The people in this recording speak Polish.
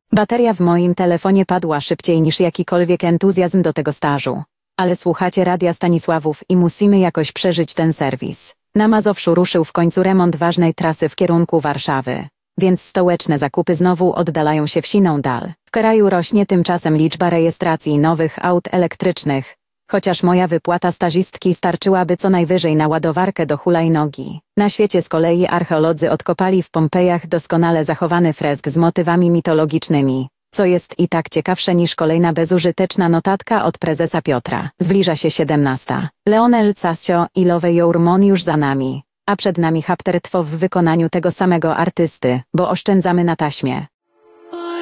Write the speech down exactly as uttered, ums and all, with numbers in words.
Bateria w moim telefonie padła szybciej niż jakikolwiek entuzjazm do tego stażu. Ale słuchacie Radia Stanisławów i musimy jakoś przeżyć ten serwis. Na Mazowszu ruszył w końcu remont ważnej trasy w kierunku Warszawy. Więc stołeczne zakupy znowu oddalają się w siną dal. W kraju rośnie tymczasem liczba rejestracji nowych aut elektrycznych. Chociaż moja wypłata stażistki starczyłaby co najwyżej na ładowarkę do hulajnogi. Na świecie z kolei archeolodzy odkopali w Pompejach doskonale zachowany fresk z motywami mitologicznymi, co jest i tak ciekawsze niż kolejna bezużyteczna notatka od prezesa Piotra. Zbliża się siedemnasta. Leonel Cascio i Love Your Mon już za nami, a przed nami haptertwo w wykonaniu tego samego artysty, bo oszczędzamy na taśmie.